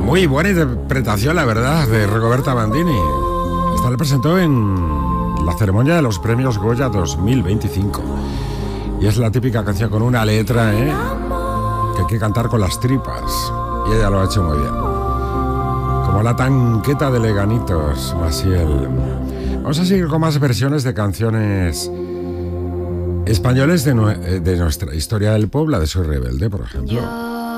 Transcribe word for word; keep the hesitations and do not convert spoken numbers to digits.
Muy buena interpretación, la verdad, de Rigoberta Bandini. Esta la presentó en la ceremonia de los premios Goya dos mil veinticinco. Y es la típica canción con una letra, ¿eh?, que hay que cantar con las tripas. Y ella lo ha hecho muy bien. Como la tanqueta de Leganitos, Maciel. Vamos a seguir con más versiones de canciones españoles de, nue- de nuestra historia del pueblo, de Soy Rebelde, por ejemplo. Yo